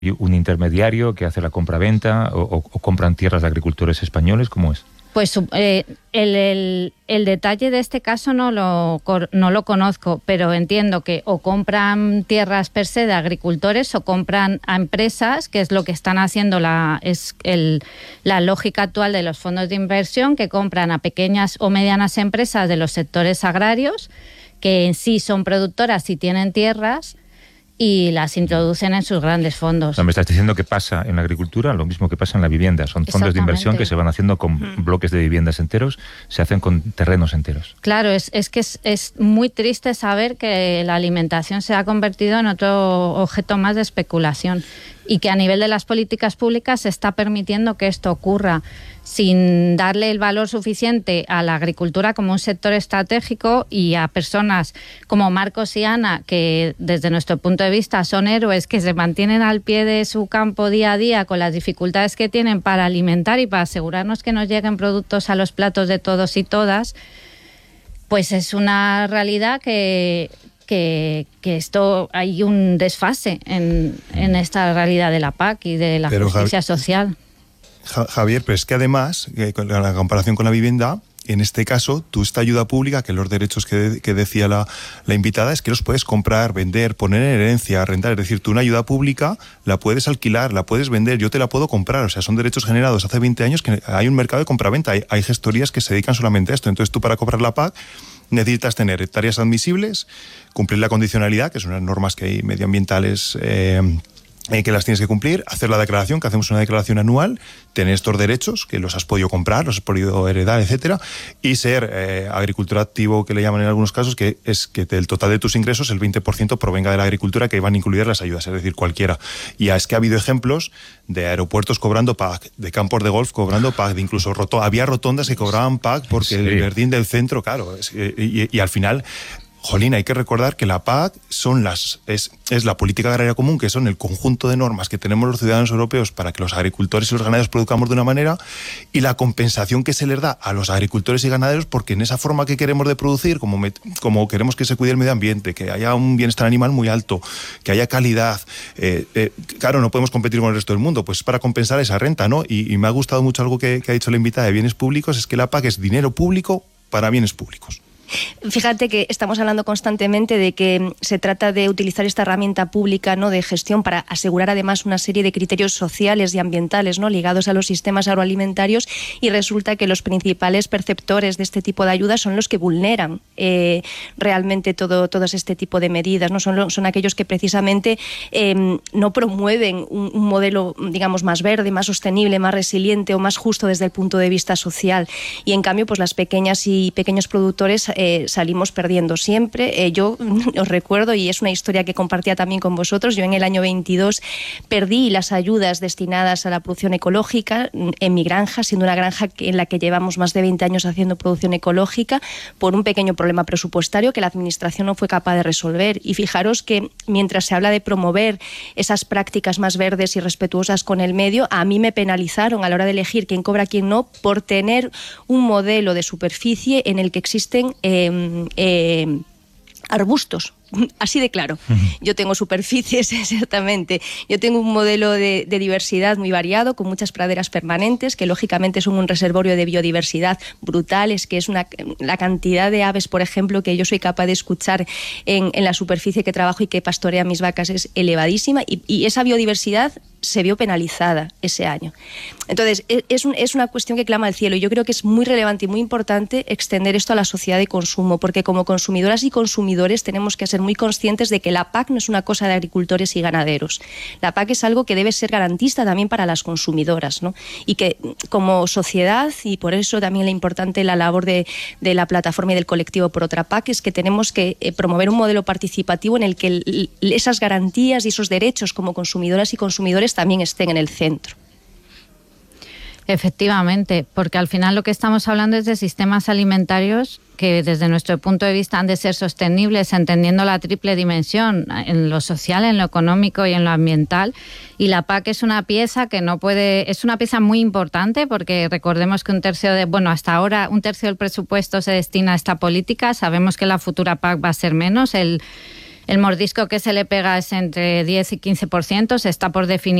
un intermediario que hace la compra-venta o compran tierras de agricultores españoles? ¿Cómo es? Pues el detalle de este caso no lo conozco, pero entiendo que o compran tierras per se de agricultores o compran a empresas, que es lo que están haciendo la lógica actual de los fondos de inversión, que compran a pequeñas o medianas empresas de los sectores agrarios, que en sí son productoras y tienen tierras, y las introducen en sus grandes fondos. Me estás diciendo que pasa en la agricultura lo mismo que pasa en la vivienda. Son fondos de inversión que se van haciendo con bloques de viviendas enteros, se hacen con terrenos enteros. Claro, es que es muy triste saber que la alimentación se ha convertido en otro objeto más de especulación y que a nivel de las políticas públicas se está permitiendo que esto ocurra sin darle el valor suficiente a la agricultura como un sector estratégico y a personas como Marcos y Ana, que desde nuestro punto de vista son héroes que se mantienen al pie de su campo día a día con las dificultades que tienen para alimentar y para asegurarnos que nos lleguen productos a los platos de todos y todas. Pues es una realidad que esto hay un desfase en esta realidad de la PAC y de la justicia social. Javier, pero es que además, con la comparación con la vivienda, en este caso, tú esta ayuda pública, que los derechos que decía la invitada, es que los puedes comprar, vender, poner en herencia, arrendar. Es decir, tú una ayuda pública la puedes alquilar, la puedes vender, yo te la puedo comprar. O sea, son derechos generados hace 20 años que hay un mercado de compraventa. Hay gestorías que se dedican solamente a esto. Entonces tú, para comprar la PAC, necesitas tener hectáreas admisibles, cumplir la condicionalidad, que son unas normas que hay medioambientales que las tienes que cumplir, hacer la declaración, que hacemos una declaración anual, tener estos derechos, que los has podido comprar, los has podido heredar, etcétera, y ser agricultor activo, que le llaman en algunos casos, que es que del total de tus ingresos el 20% provenga de la agricultura, que van a incluir las ayudas, es decir, cualquiera. Y es que ha habido ejemplos de aeropuertos cobrando PAC, de campos de golf cobrando PAC, de incluso había rotondas que cobraban PAC porque el jardín del centro, claro, y al final... Jolín, hay que recordar que la PAC es la política agraria común, que son el conjunto de normas que tenemos los ciudadanos europeos para que los agricultores y los ganaderos produzcamos de una manera, y la compensación que se les da a los agricultores y ganaderos, porque en esa forma que queremos de producir, como queremos que se cuide el medio ambiente, que haya un bienestar animal muy alto, que haya calidad, claro, no podemos competir con el resto del mundo, pues para compensar esa renta, ¿no? Y me ha gustado mucho algo que ha dicho la invitada de bienes públicos, es que la PAC es dinero público para bienes públicos. Fíjate que estamos hablando constantemente de que se trata de utilizar esta herramienta pública, ¿no?, de gestión para asegurar además una serie de criterios sociales y ambientales, ¿no?, ligados a los sistemas agroalimentarios, y resulta que los principales perceptores de este tipo de ayudas son los que vulneran realmente todo este tipo de medidas, ¿no? Son aquellos que precisamente no promueven un modelo, digamos, más verde, más sostenible, más resiliente o más justo desde el punto de vista social, y en cambio pues las pequeñas y pequeños productores salimos perdiendo siempre. Yo os recuerdo, y es una historia que compartía también con vosotros, yo en el año 22 perdí las ayudas destinadas a la producción ecológica en mi granja, siendo una granja en la que llevamos más de 20 años haciendo producción ecológica, por un pequeño problema presupuestario que la administración no fue capaz de resolver. Y fijaros que mientras se habla de promover esas prácticas más verdes y respetuosas con el medio, a mí me penalizaron a la hora de elegir quién cobra, quién no, por tener un modelo de superficie en el que existen arbustos. Así de claro. Yo tengo superficies, exactamente. Yo tengo un modelo de diversidad muy variado, con muchas praderas permanentes, que lógicamente son un reservorio de biodiversidad brutal. Es que es la cantidad de aves, por ejemplo, que yo soy capaz de escuchar en la superficie que trabajo y que pastorea mis vacas es elevadísima, y esa biodiversidad se vio penalizada ese año. Entonces, es una cuestión que clama al cielo, y yo creo que es muy relevante y muy importante extender esto a la sociedad de consumo, porque como consumidoras y consumidores tenemos que ser muy conscientes de que la PAC no es una cosa de agricultores y ganaderos. La PAC es algo que debe ser garantista también para las consumidoras, ¿no? Y que como sociedad, y por eso también la importante la labor de la plataforma y del colectivo Por Otra PAC, es que tenemos que promover un modelo participativo en el que esas garantías y esos derechos como consumidoras y consumidores también estén en el centro. Efectivamente, porque al final lo que estamos hablando es de sistemas alimentarios que desde nuestro punto de vista han de ser sostenibles, entendiendo la triple dimensión, en lo social, en lo económico y en lo ambiental. Y la PAC es una pieza que no puede, es una pieza muy importante, porque recordemos que hasta ahora un tercio del presupuesto se destina a esta política. Sabemos que la futura PAC va a ser menos. el mordisco que se le pega es entre 10 y 15%, se está por definir